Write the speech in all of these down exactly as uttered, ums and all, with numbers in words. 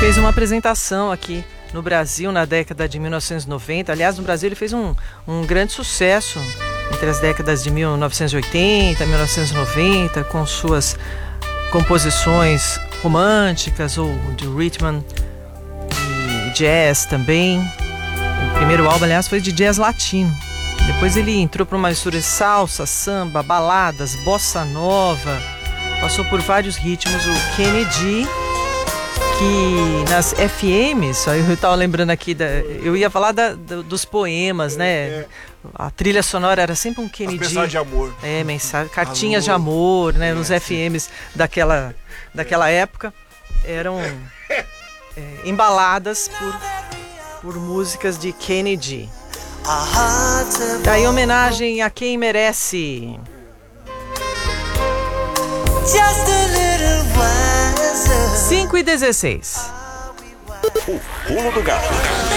fez uma apresentação aqui no Brasil na década de mil novecentos e noventa. Aliás, no Brasil ele fez um, um grande sucesso entre as décadas de mil novecentos e oitenta e mil novecentos e noventa, com suas composições românticas ou de rhythm e jazz também. O primeiro álbum, aliás, foi de jazz latino. Depois ele entrou para uma mistura de salsa, samba, baladas, bossa nova. Passou por vários ritmos. O Kennedy, que nas F Ms, eu estava lembrando aqui, da, eu ia falar da, da, dos poemas, né? É. A trilha sonora era sempre um Kennedy. As mensagens de amor. É, mensagem, cartinhas Alô. de amor, né? É, nos F Ms daquela, daquela época eram é, embaladas por, por músicas de Kennedy. Daí homenagem a quem merece. cinco e dezesseis. O pulo do gato.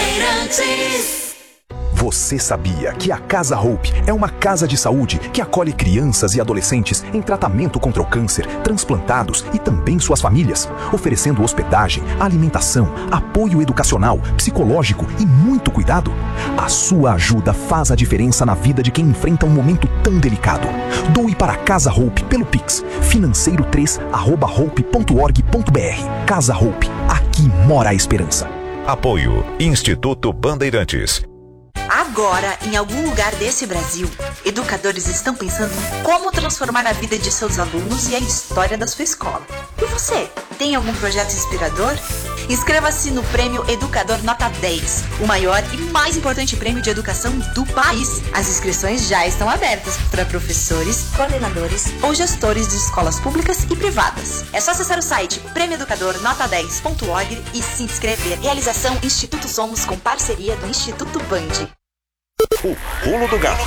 Você sabia que a Casa Hope é uma casa de saúde que acolhe crianças e adolescentes em tratamento contra o câncer, transplantados e também suas famílias, oferecendo hospedagem, alimentação, apoio educacional, psicológico e muito cuidado? A sua ajuda faz a diferença na vida de quem enfrenta um momento tão delicado. Doe para a Casa Hope pelo Pix, financeiro três arroba hope ponto org ponto br. Casa Hope, aqui mora a esperança. Apoio Instituto Bandeirantes. Agora, em algum lugar desse Brasil, educadores estão pensando em como transformar a vida de seus alunos e a história da sua escola. E você, tem algum projeto inspirador? Inscreva-se no Prêmio Educador Nota dez, o maior e mais importante prêmio de educação do país. As inscrições já estão abertas para professores, coordenadores ou gestores de escolas públicas e privadas. É só acessar o site prêmio educador nota dez ponto org e se inscrever. Realização Instituto Somos com parceria do Instituto Band. O pulo do gato.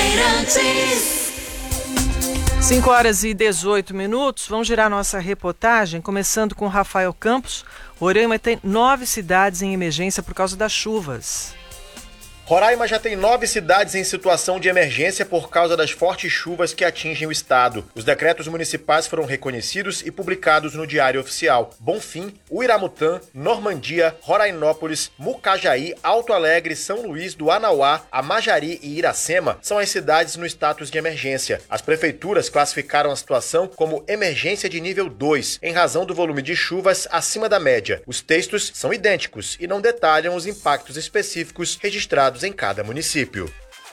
cinco horas e dezoito minutos. Vamos girar nossa reportagem, começando com Rafael Campos. Roraima tem nove cidades em emergência por causa das chuvas. Roraima já tem nove cidades em situação de emergência por causa das fortes chuvas que atingem o estado. Os decretos municipais foram reconhecidos e publicados no Diário Oficial. Bonfim, Uiramutã, Normandia, Rorainópolis, Mucajaí, Alto Alegre, São Luís do Anauá, Amajari e Iracema são as cidades no status de emergência. As prefeituras classificaram a situação como emergência de nível dois, em razão do volume de chuvas acima da média. Os textos são idênticos e não detalham os impactos específicos registrados em cada município.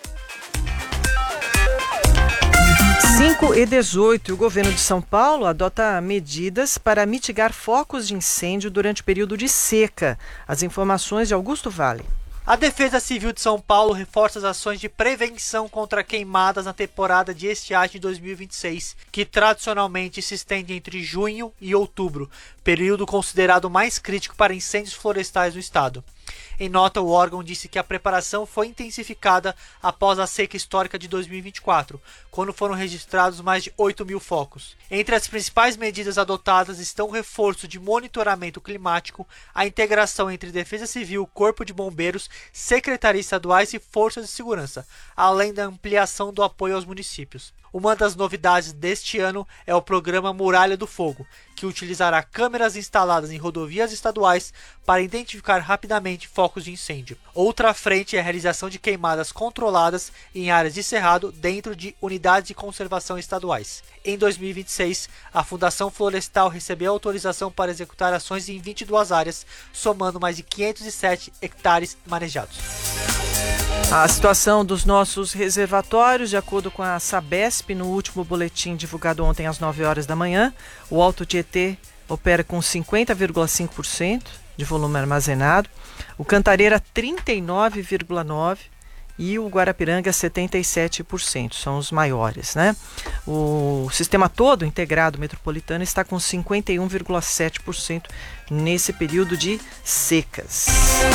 cinco e dezoito. O governo de São Paulo adota medidas para mitigar focos de incêndio durante o período de seca. As informações de Augusto Vale. A Defesa Civil de São Paulo reforça as ações de prevenção contra queimadas na temporada de estiagem de dois mil e vinte e seis, que tradicionalmente se estende entre junho e outubro, período considerado mais crítico para incêndios florestais no estado. Em nota, o órgão disse que a preparação foi intensificada após a seca histórica de dois mil e vinte e quatro, quando foram registrados mais de oito mil focos. Entre as principais medidas adotadas estão o reforço de monitoramento climático, a integração entre Defesa Civil, Corpo de Bombeiros, Secretarias Estaduais e Forças de Segurança, além da ampliação do apoio aos municípios. Uma das novidades deste ano é o programa Muralha do Fogo, que utilizará câmeras instaladas em rodovias estaduais para identificar rapidamente focos de incêndio. Outra frente é a realização de queimadas controladas em áreas de cerrado dentro de unidades de conservação estaduais. Em dois mil e vinte e seis, a Fundação Florestal recebeu autorização para executar ações em vinte e duas áreas, somando mais de quinhentos e sete hectares manejados. A situação dos nossos reservatórios, de acordo com a Sabesp, no último boletim divulgado ontem às nove horas da manhã, o Alto Tietê opera com cinquenta vírgula cinco por cento de volume armazenado, o Cantareira trinta e nove vírgula nove por cento e o Guarapiranga setenta e sete por cento, são os maiores, né? O sistema todo integrado metropolitano está com cinquenta e um vírgula sete por cento nesse período de secas.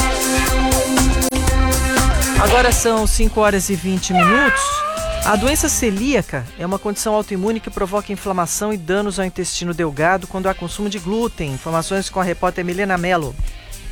Agora são cinco horas e vinte minutos. A doença celíaca é uma condição autoimune que provoca inflamação e danos ao intestino delgado quando há consumo de glúten. Informações com a repórter Milena Mello.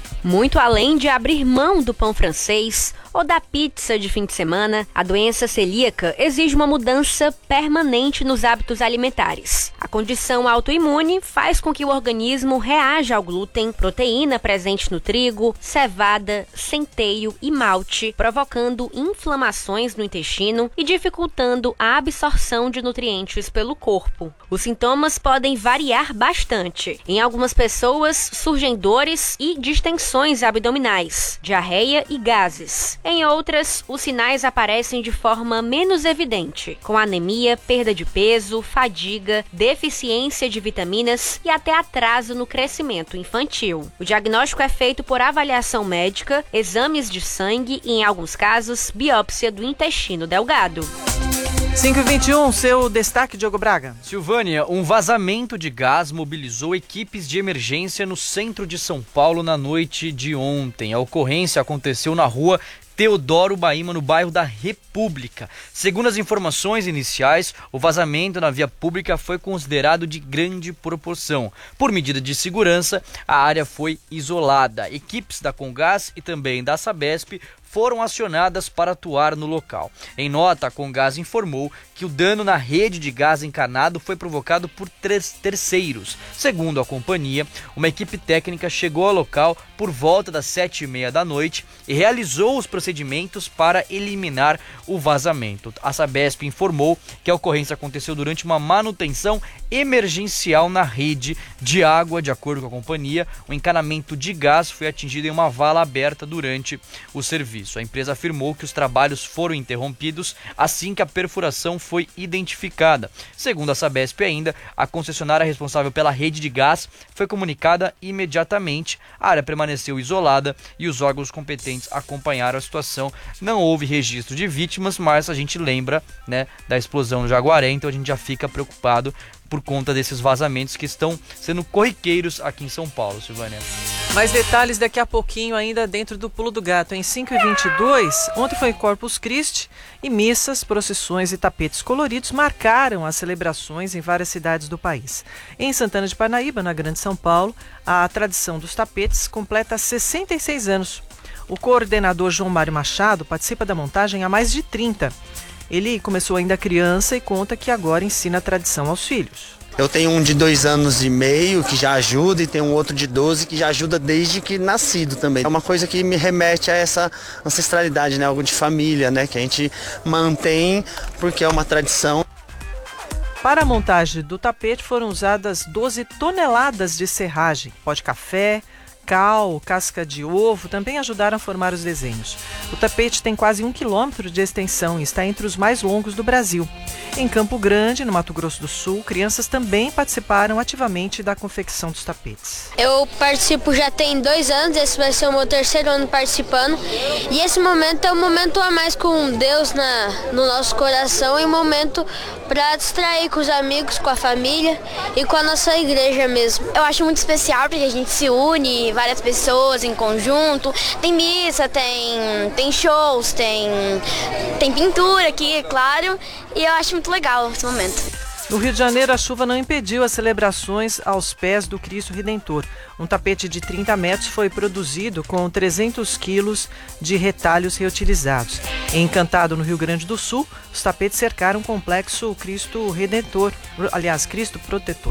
Muito além de abrir mão do pão francês ou da pizza de fim de semana, a doença celíaca exige uma mudança permanente nos hábitos alimentares. A condição autoimune faz com que o organismo reaja ao glúten, proteína presente no trigo, cevada, centeio e malte, provocando inflamações no intestino e dificultando a absorção de nutrientes pelo corpo. Os sintomas podem variar bastante. Em algumas pessoas surgem dores e distensões abdominais, diarreia e gases. Em outras, os sinais aparecem de forma menos evidente, com anemia, perda de peso, fadiga, deficiência de vitaminas e até atraso no crescimento infantil. O diagnóstico é feito por avaliação médica, exames de sangue e, em alguns casos, biópsia do intestino delgado. cinco e vinte e um, seu destaque, Diogo Braga. Silvânia, um vazamento de gás mobilizou equipes de emergência no centro de São Paulo na noite de ontem. A ocorrência aconteceu na rua Teodoro Baima, no bairro da República. Segundo as informações iniciais, o vazamento na via pública foi considerado de grande proporção. Por medida de segurança, a área foi isolada. Equipes da Comgás e também da Sabesp foram acionadas para atuar no local. Em nota, a Comgás informou que o dano na rede de gás encanado foi provocado por três terceiros. Segundo a companhia, uma equipe técnica chegou ao local por volta das sete e meia da noite e realizou os procedimentos para eliminar o vazamento. A Sabesp informou que a ocorrência aconteceu durante uma manutenção emergencial na rede de água. De acordo com a companhia, o encanamento de gás foi atingido em uma vala aberta durante o serviço. A empresa afirmou que os trabalhos foram interrompidos assim que a perfuração foi identificada. Segundo a Sabesp ainda, a concessionária responsável pela rede de gás foi comunicada imediatamente. A área permaneceu isolada e os órgãos competentes acompanharam a situação. Não houve registro de vítimas, mas a gente lembra, né, da explosão no Jaguaré, então a gente já fica preocupado por conta desses vazamentos que estão sendo corriqueiros aqui em São Paulo, Silvânia. Mais detalhes daqui a pouquinho ainda dentro do Pulo do Gato. Em cinco e vinte e dois, ontem foi Corpus Christi e missas, procissões e tapetes coloridos marcaram as celebrações em várias cidades do país. Em Santana de Parnaíba, na Grande São Paulo, a tradição dos tapetes completa sessenta e seis anos. O coordenador João Mário Machado participa da montagem há mais de trinta. Ele começou ainda criança e conta que agora ensina a tradição aos filhos. Eu tenho um de dois anos e meio que já ajuda e tenho um outro de doze que já ajuda desde que nascido também. É uma coisa que me remete a essa ancestralidade, né? Algo de família, né? Que a gente mantém porque é uma tradição. Para a montagem do tapete foram usadas doze toneladas de serragem, pó de café, cal, casca de ovo também ajudaram a formar os desenhos. O tapete tem quase um quilômetro de extensão e está entre os mais longos do Brasil. Em Campo Grande, no Mato Grosso do Sul, crianças também participaram ativamente da confecção dos tapetes. Eu participo já tem dois anos, esse vai ser o meu terceiro ano participando. E esse momento é um momento a mais com Deus na, no nosso coração e um momento para distrair com os amigos, com a família e com a nossa igreja mesmo. Eu acho muito especial porque a gente se une, várias pessoas em conjunto, tem missa, tem, tem shows, tem, tem pintura aqui, claro, e eu acho muito legal esse momento. No Rio de Janeiro, a chuva não impediu as celebrações aos pés do Cristo Redentor. Um tapete de trinta metros foi produzido com trezentos quilos de retalhos reutilizados. Em Encantado, no Rio Grande do Sul, os tapetes cercaram o complexo Cristo Redentor, aliás, Cristo Protetor.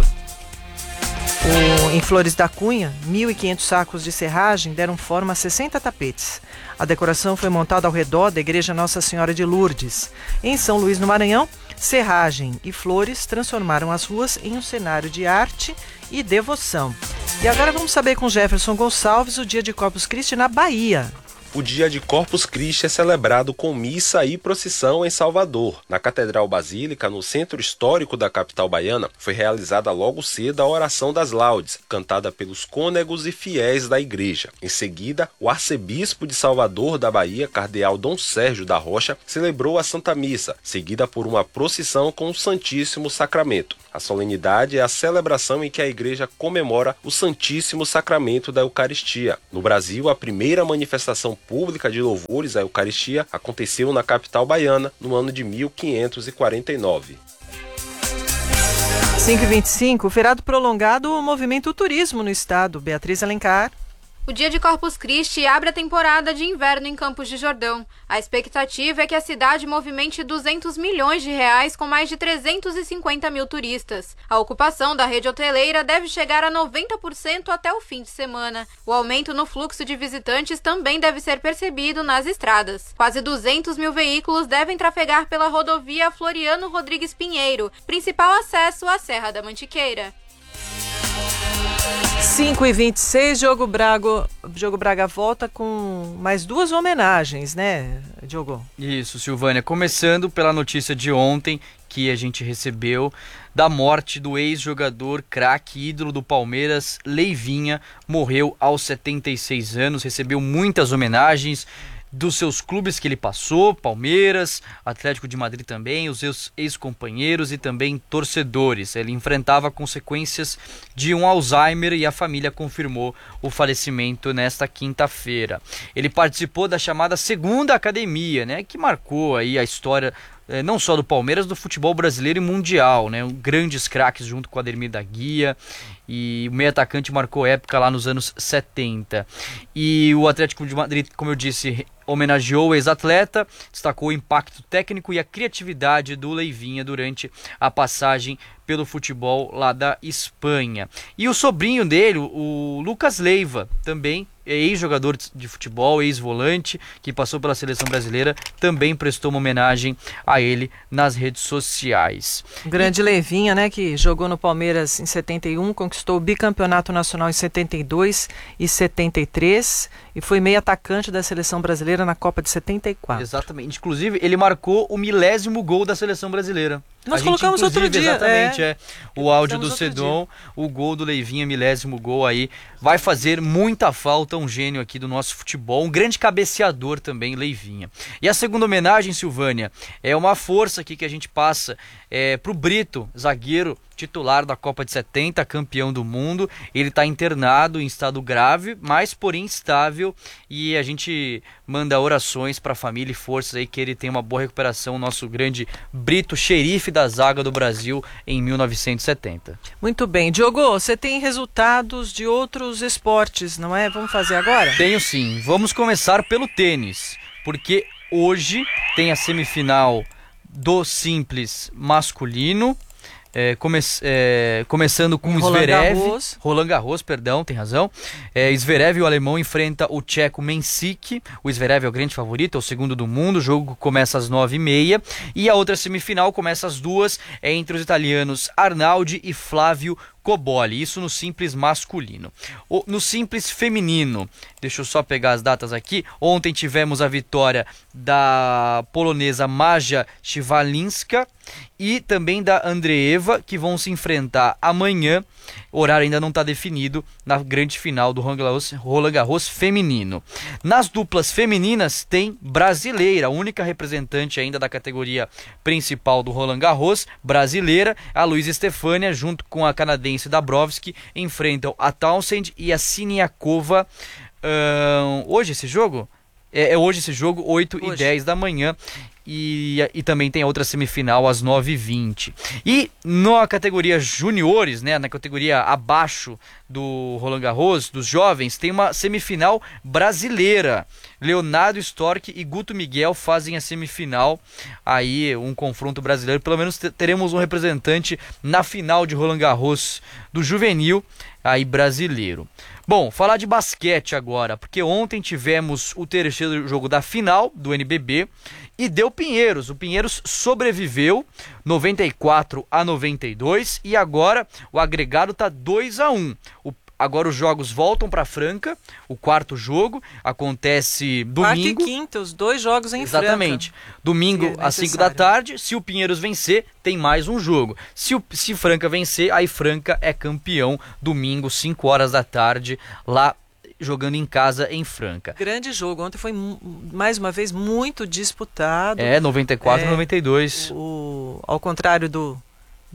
O, em Flores da Cunha, mil e quinhentos sacos de serragem deram forma a sessenta tapetes. A decoração foi montada ao redor da Igreja Nossa Senhora de Lourdes. Em São Luís, no Maranhão, serragem e flores transformaram as ruas em um cenário de arte e devoção. E agora vamos saber com Jefferson Gonçalves o dia de Corpus Christi na Bahia. O dia de Corpus Christi é celebrado com missa e procissão em Salvador. Na Catedral Basílica, no centro histórico da capital baiana, foi realizada logo cedo a oração das laudes, cantada pelos cônegos e fiéis da igreja. Em seguida, o arcebispo de Salvador da Bahia, cardeal Dom Sérgio da Rocha, celebrou a Santa Missa, seguida por uma procissão com o Santíssimo Sacramento. A solenidade é a celebração em que a igreja comemora o Santíssimo Sacramento da Eucaristia. No Brasil, a primeira manifestação pública de louvores à Eucaristia aconteceu na capital baiana no ano de mil quinhentos e quarenta e nove. cinco e vinte e cinco, feriado prolongado movimenta o turismo no estado. Beatriz Alencar. O Dia de Corpus Christi abre a temporada de inverno em Campos de Jordão. A expectativa é que a cidade movimente duzentos milhões de reais com mais de trezentos e cinquenta mil turistas. A ocupação da rede hoteleira deve chegar a noventa por cento até o fim de semana. O aumento no fluxo de visitantes também deve ser percebido nas estradas. Quase duzentos mil veículos devem trafegar pela rodovia Floriano Rodrigues Pinheiro, principal acesso à Serra da Mantiqueira. cinco e vinte e seis, Diogo Braga, Diogo Braga volta com mais duas homenagens, né, Diogo? Isso, Silvânia. Começando pela notícia de ontem que a gente recebeu da morte do ex-jogador, craque, ídolo do Palmeiras, Leivinha. Morreu aos setenta e seis anos, recebeu muitas homenagens dos seus clubes que ele passou, Palmeiras, Atlético de Madrid também, os seus ex-companheiros e também torcedores. Ele enfrentava consequências de um Alzheimer e a família confirmou o falecimento nesta quinta-feira. Ele participou da chamada Segunda Academia, né, que marcou aí a história eh, não só do Palmeiras, do futebol brasileiro e mundial, né, grandes craques junto com o Ademir da Guia. E o meio atacante marcou época lá nos anos setenta. E o Atlético de Madrid, como eu disse, homenageou o ex-atleta, destacou o impacto técnico e a criatividade do Leivinha durante a passagem pelo futebol lá da Espanha. E o sobrinho dele, o Lucas Leiva, também é ex-jogador de futebol, ex-volante, que passou pela seleção brasileira, também prestou uma homenagem a ele nas redes sociais. O grande e... Leivinha, né, que jogou no Palmeiras em setenta e um, conquistou o bicampeonato nacional em setenta e dois e setenta e três e foi meio atacante da seleção brasileira na Copa de setenta e quatro. Exatamente. Inclusive, ele marcou o milésimo gol da seleção brasileira. Nós a colocamos gente, outro dia. Exatamente, é. é. O áudio do Outro Sedon, dia. o gol do Leivinha, milésimo gol aí. Vai fazer muita falta, um gênio aqui do nosso futebol, um grande cabeceador também, Leivinha. E a segunda homenagem, Silvânia, é uma força aqui que a gente passa é, pro Brito, zagueiro titular da Copa de setenta, campeão do mundo. Ele está internado em estado grave, mas porém estável, e a gente manda orações para a família e forças aí que ele tenha uma boa recuperação, o nosso grande Brito, xerife da zaga do Brasil em mil novecentos e setenta. Muito bem. Diogo, você tem resultados de outros esportes, não é? Vamos fazer agora? Tenho sim. Vamos começar pelo tênis, porque hoje tem a semifinal do simples masculino. É, come, é, começando com o Zverev, Roland Garros, perdão, tem razão. É, Zverev, o alemão, enfrenta o tcheco Mensik. O Zverev é o grande favorito, é o segundo do mundo. O jogo começa às nove e meia. E a outra semifinal começa às duas, é entre os italianos Arnaldi e Flávio Cobolli, isso no simples masculino. O, no simples feminino, deixa eu só pegar as datas aqui. Ontem tivemos a vitória da polonesa Maja Śliwalinska e também da Andreeva, que vão se enfrentar amanhã. O horário ainda não está definido na grande final do Roland Garros, Roland Garros feminino. Nas duplas femininas tem brasileira, a única representante ainda da categoria principal do Roland Garros, brasileira, a Luísa Stefânia, junto com a canadense Dabrowski, enfrentam a Townsend e a Siniakova. Uh, hoje esse jogo? É, é hoje esse jogo, oito e dez da manhã. E, e também tem a outra semifinal às nove e vinte. E na categoria juniores, né, na categoria abaixo do Roland Garros, dos jovens, tem uma semifinal brasileira. Leonardo Stork e Guto Miguel fazem a semifinal. Aí um confronto brasileiro. Pelo menos teremos um representante na final de Roland Garros do juvenil aí brasileiro. Bom, falar de basquete agora, porque ontem tivemos o terceiro jogo da final do N B B e deu Pinheiros. O Pinheiros sobreviveu noventa e quatro a noventa e dois e agora o agregado está dois a um. O Agora os jogos voltam para Franca, o quarto jogo acontece domingo. Quarto e quinta, os dois jogos em Exatamente. Franca. Domingo é às cinco da tarde, se o Pinheiros vencer, tem mais um jogo. Se, o, se Franca vencer, aí Franca é campeão, domingo, cinco horas da tarde, lá jogando em casa em Franca. Grande jogo, ontem foi mais uma vez muito disputado. É, noventa e quatro a é, noventa e dois. O, ao contrário do...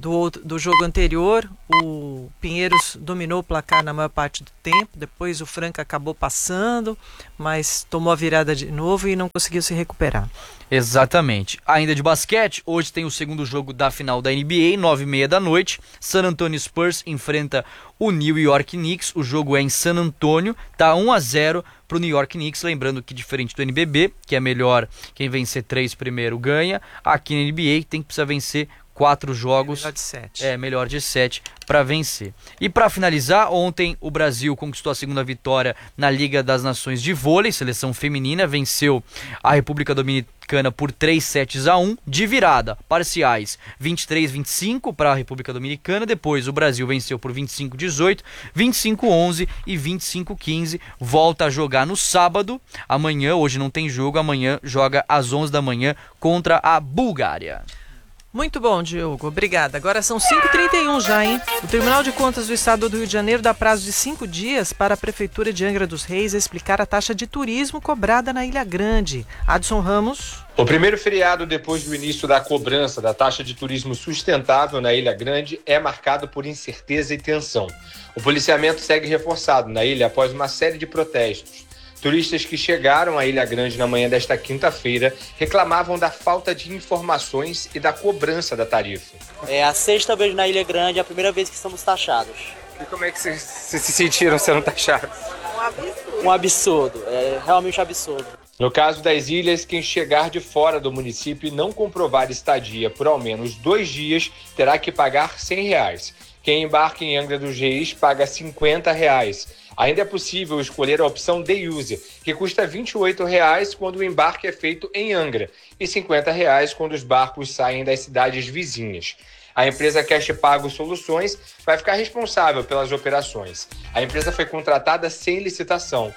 do, do jogo anterior. O Pinheiros dominou o placar na maior parte do tempo, depois o Franca acabou passando, mas tomou a virada de novo e não conseguiu se recuperar. Exatamente. Ainda de basquete, hoje tem o segundo jogo da final da N B A, nove e meia da noite. San Antonio Spurs enfrenta o New York Knicks. O jogo é em San Antonio, tá um a zero pro New York Knicks. Lembrando que diferente do N B B, que é melhor quem vencer três primeiro ganha, aqui na N B A tem que precisar vencer quatro jogos. É melhor de sete. É, melhor de sete para vencer. E para finalizar, ontem o Brasil conquistou a segunda vitória na Liga das Nações de Vôlei, seleção feminina, venceu a República Dominicana por três sets a um, de virada, parciais vinte e três a vinte e cinco para a República Dominicana, depois o Brasil venceu por vinte e cinco a dezoito, vinte e cinco a onze e vinte e cinco a quinze, volta a jogar no sábado, amanhã, hoje não tem jogo, amanhã joga às onze da manhã contra a Bulgária. Muito bom, Diogo. Obrigada. Agora são cinco e trinta e um já, hein? O Tribunal de Contas do Estado do Rio de Janeiro dá prazo de cinco dias para a Prefeitura de Angra dos Reis explicar a taxa de turismo cobrada na Ilha Grande. Adson Ramos. O primeiro feriado depois do início da cobrança da taxa de turismo sustentável na Ilha Grande é marcado por incerteza e tensão. O policiamento segue reforçado na ilha após uma série de protestos. Turistas que chegaram à Ilha Grande na manhã desta quinta-feira reclamavam da falta de informações e da cobrança da tarifa. É a sexta vez na Ilha Grande, é a primeira vez que estamos taxados. E como é que vocês se sentiram sendo taxados? Um absurdo. Um absurdo, é realmente absurdo. No caso das ilhas, quem chegar de fora do município e não comprovar estadia por ao menos dois dias terá que pagar cem reais. Quem embarca em Angra dos Reis paga cinquenta reais. Ainda é possível escolher a opção Day User, que custa vinte e oito reais quando o embarque é feito em Angra e cinquenta reais quando os barcos saem das cidades vizinhas. A empresa Cash Pago Soluções vai ficar responsável pelas operações. A empresa foi contratada sem licitação.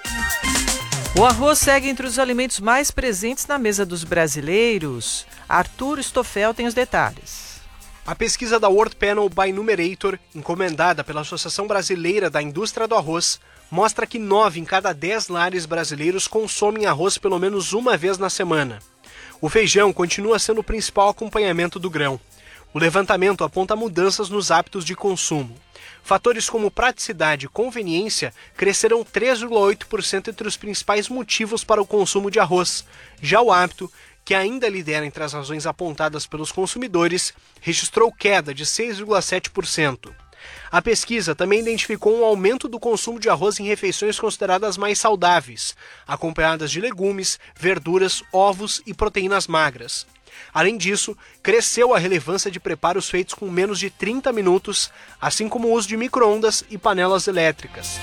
O arroz segue entre os alimentos mais presentes na mesa dos brasileiros. Arthur Stoffel tem os detalhes. A pesquisa da World Panel by Numerator, encomendada pela Associação Brasileira da Indústria do Arroz, mostra que nove em cada dez lares brasileiros consomem arroz pelo menos uma vez na semana. O feijão continua sendo o principal acompanhamento do grão. O levantamento aponta mudanças nos hábitos de consumo. Fatores como praticidade e conveniência cresceram três vírgula oito por cento entre os principais motivos para o consumo de arroz. Já o hábito, que ainda lidera entre as razões apontadas pelos consumidores, registrou queda de seis vírgula sete por cento. A pesquisa também identificou um aumento do consumo de arroz em refeições consideradas mais saudáveis, acompanhadas de legumes, verduras, ovos e proteínas magras. Além disso, cresceu a relevância de preparos feitos com menos de trinta minutos, assim como o uso de micro-ondas e panelas elétricas.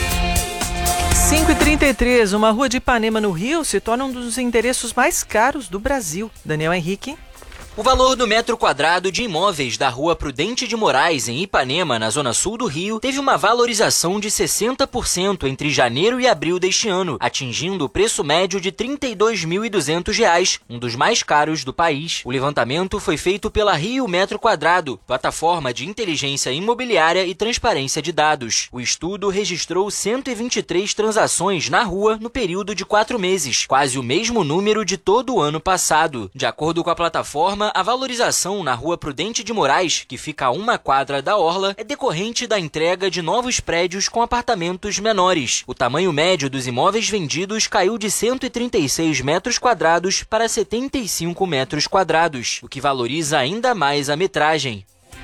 cinco e trinta e três, uma rua de Ipanema, no Rio, se torna um dos endereços mais caros do Brasil. Daniel Henrique. O valor do metro quadrado de imóveis da Rua Prudente de Moraes, em Ipanema, na zona sul do Rio, teve uma valorização de sessenta por cento entre janeiro e abril deste ano, atingindo o preço médio de trinta e dois mil e duzentos reais, um dos mais caros do país. O levantamento foi feito pela Rio Metro Quadrado, plataforma de inteligência imobiliária e transparência de dados. O estudo registrou cento e vinte e três transações na rua no período de quatro meses, quase o mesmo número de todo o ano passado. De acordo com a plataforma, a valorização na Rua Prudente de Moraes, que fica a uma quadra da orla, é decorrente da entrega de novos prédios com apartamentos menores. O tamanho médio dos imóveis vendidos caiu de cento e trinta e seis metros quadrados para setenta e cinco metros quadrados, o que valoriza ainda mais a metragem.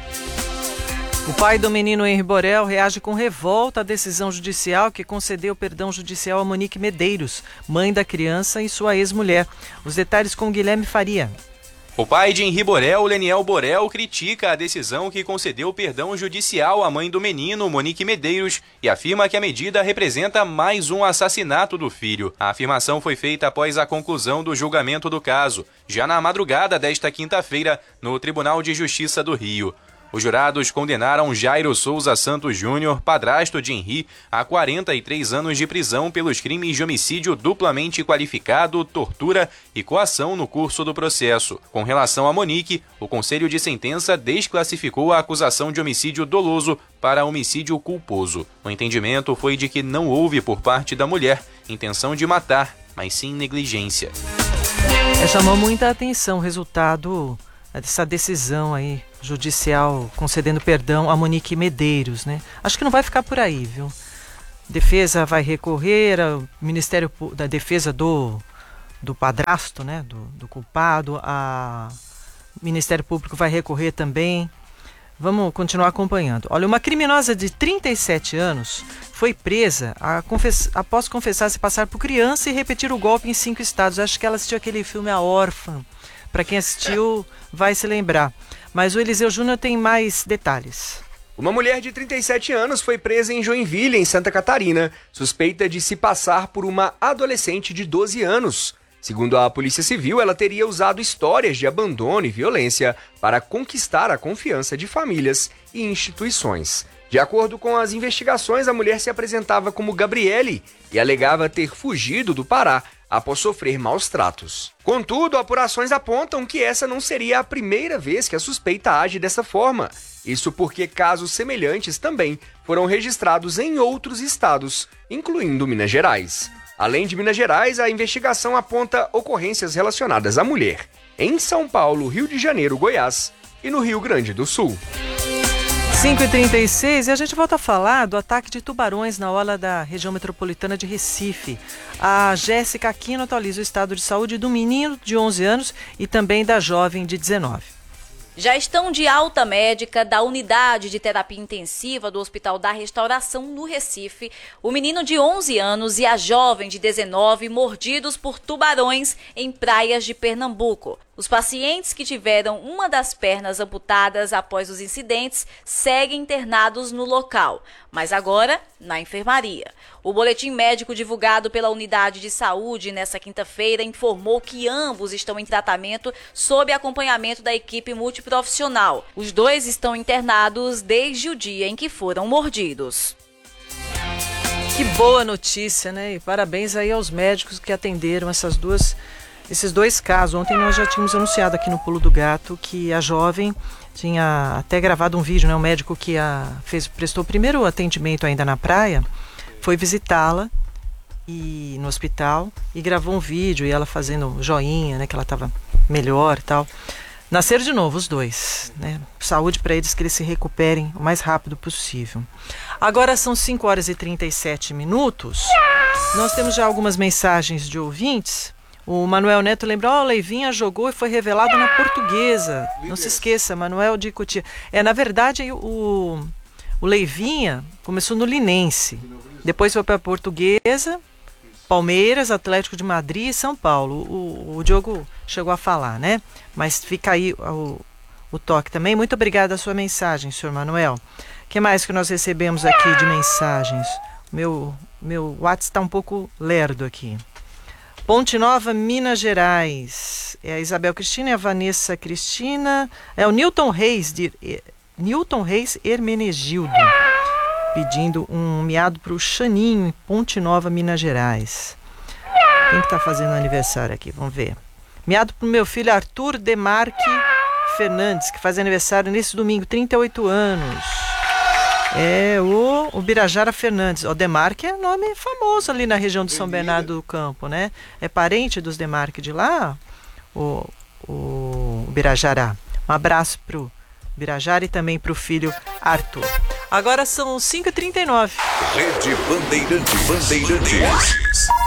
O pai do menino Henri Borel reage com revolta à decisão judicial que concedeu perdão judicial a Monique Medeiros, mãe da criança e sua ex-mulher. Os detalhes com Guilherme Faria. O pai de Henri Borel, Leniel Borel, critica a decisão que concedeu perdão judicial à mãe do menino, Monique Medeiros, e afirma que a medida representa mais um assassinato do filho. A afirmação foi feita após a conclusão do julgamento do caso, já na madrugada desta quinta-feira, no Tribunal de Justiça do Rio. Os jurados condenaram Jairo Souza Santos Júnior, padrasto de Henri, a quarenta e três anos de prisão pelos crimes de homicídio duplamente qualificado, tortura e coação no curso do processo. Com relação a Monique, o Conselho de Sentença desclassificou a acusação de homicídio doloso para homicídio culposo. O entendimento foi de que não houve por parte da mulher intenção de matar, mas sim negligência. É, chamou muita atenção o resultado essa decisão aí judicial concedendo perdão a Monique Medeiros, né? Acho que não vai ficar por aí, viu? Defesa vai recorrer, o Ministério da Defesa do, do padrasto, né? Do, do culpado, a o Ministério Público vai recorrer também. Vamos continuar acompanhando. Olha, uma criminosa de trinta e sete anos foi presa a confess... após confessar se passar por criança e repetir o golpe em cinco estados. Acho que ela assistiu aquele filme A Órfã. Para quem assistiu, vai se lembrar. Mas o Eliseu Júnior tem mais detalhes. Uma mulher de trinta e sete anos foi presa em Joinville, em Santa Catarina, suspeita de se passar por uma adolescente de doze anos. Segundo a Polícia Civil, ela teria usado histórias de abandono e violência para conquistar a confiança de famílias e instituições. De acordo com as investigações, a mulher se apresentava como Gabriele e alegava ter fugido do Pará após sofrer maus tratos. Contudo, apurações apontam que essa não seria a primeira vez que a suspeita age dessa forma. Isso porque casos semelhantes também foram registrados em outros estados, incluindo Minas Gerais. Além de Minas Gerais, a investigação aponta ocorrências relacionadas à mulher em São Paulo, Rio de Janeiro, Goiás e no Rio Grande do Sul. cinco e trinta e seis e a gente volta a falar do ataque de tubarões na orla da região metropolitana de Recife. A Jéssica Aquino atualiza o estado de saúde do menino de onze anos e também da jovem de dezenove. Já estão de alta médica da unidade de terapia intensiva do Hospital da Restauração, no Recife, o menino de onze anos e a jovem de dezenove mordidos por tubarões em praias de Pernambuco. Os pacientes que tiveram uma das pernas amputadas após os incidentes seguem internados no local, mas agora na enfermaria. O boletim médico divulgado pela unidade de saúde nesta quinta-feira informou que ambos estão em tratamento sob acompanhamento da equipe multiprofissional. Os dois estão internados desde o dia em que foram mordidos. Que boa notícia, né? E parabéns aí aos médicos que atenderam essas duas Esses dois casos. Ontem nós já tínhamos anunciado aqui no Pulo do Gato que a jovem tinha até gravado um vídeo, né? O médico que a fez, prestou o primeiro atendimento ainda na praia, foi visitá-la e no hospital e gravou um vídeo e ela fazendo joinha, né? Que ela estava melhor e tal. Nasceram de novo os dois, né? Saúde para eles, que eles se recuperem o mais rápido possível. Agora são cinco horas e trinta e sete minutos. Nós temos já algumas mensagens de ouvintes. O Manuel Neto lembra, ó, oh, Leivinha jogou e foi revelado na Portuguesa. Não se esqueça, Manuel de Cotia. É, na verdade, o, o Leivinha começou no Linense. Depois foi para a Portuguesa, Palmeiras, Atlético de Madrid e São Paulo. O, o Diogo chegou a falar, né? Mas fica aí o, o toque também. Muito obrigada a sua mensagem, senhor Manuel. O que mais que nós recebemos aqui de mensagens? Meu, meu WhatsApp está um pouco lerdo aqui. Ponte Nova, Minas Gerais. É a Isabel Cristina e a Vanessa Cristina. É o Newton Reis, de, é, Newton Reis Hermenegildo, pedindo um miado para o Chaninho, em Ponte Nova, Minas Gerais. Quem que está fazendo aniversário aqui? Vamos ver. Miado para o meu filho Arthur Demarque Fernandes, que faz aniversário nesse domingo, trinta e oito anos. É o, o Birajara Fernandes. O Demarque é um nome famoso ali na região de São Bernardo do Campo, né? É parente dos Demarque de lá, o, o Birajara. Um abraço pro Birajara e também pro filho Arthur. Agora são cinco e trinta e nove. Rede Bandeirantes. Bandeirantes.